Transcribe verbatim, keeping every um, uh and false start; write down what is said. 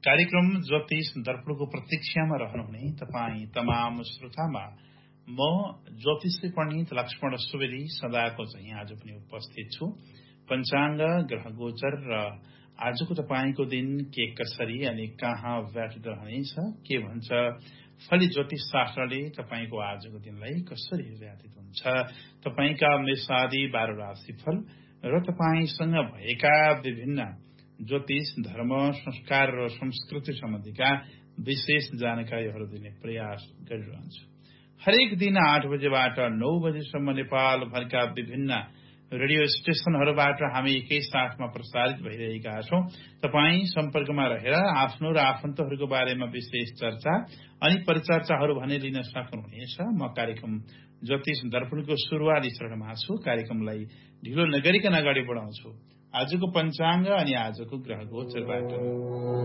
कार्यक्रम ज्योतिष दर्पणको प्रतीक्षामा रहनुहुने तपाईँ तमाम श्रोतामा म ज्योतिषी पण्डित लक्ष्मण सुवेदी सदाको चाहिँ आज पनि उपस्थित छु। पञ्चाङ्ग, ग्रह गोचर र आजको तपाईँको दिन के कसरी अनि कहाँ व्यतीत रहनेछ, के भन्छ फली ज्योतिष शास्त्रले तपाईँको आजको दिनलाई कसरी व्यतीत हुन्छ, तपाईँका मेषादि बाह्र राशिफल र तपाईँसँग भएका विभिन्न ज्योतिष, धर्म, संस्कार र संस्कृति सम्बन्धीका विशेष जानकारीहरू दिने प्रयास गरिरहन्छु। हरेक दिन आठ बजेबाट नौ बजेसम्म नेपाल भरका विभिन्न रेडियो स्टेशनहरूबाट हामी एकै साथमा प्रसारित भइरहेका छौं। तपाईँ सम्पर्कमा रहेर आफ्नो र आफन्तहरूको बारेमा विशेष चर्चा अनि परिचर्चाहरू भने लिन सक्नुहुनेछ। म कार्यक्रम ज्योतिष दर्पणको सुरुवाती चरणमा छु। कार्यक्रमलाई ढिलो नगरिकन अगाडि बढाउँछु आजको पञ्चाङ्ग अनि आजको ग्रह गोचरबाट।